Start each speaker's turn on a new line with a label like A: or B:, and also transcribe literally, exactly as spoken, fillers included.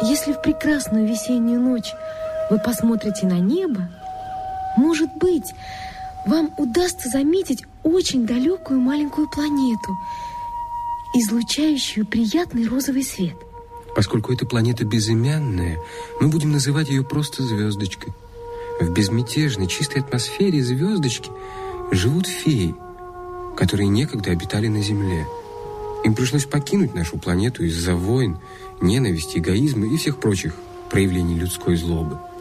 A: Если в прекрасную весеннюю ночь вы посмотрите на небо, может быть, вам удастся заметить очень далекую маленькую планету, излучающую приятный розовый свет.
B: Поскольку эта планета безымянная, мы будем называть ее просто звездочкой. В безмятежной, чистой атмосфере звездочки живут феи, которые некогда обитали на Земле. Им пришлось покинуть нашу планету из-за войн, ненависти, эгоизма и всех прочих проявлений людской злобы.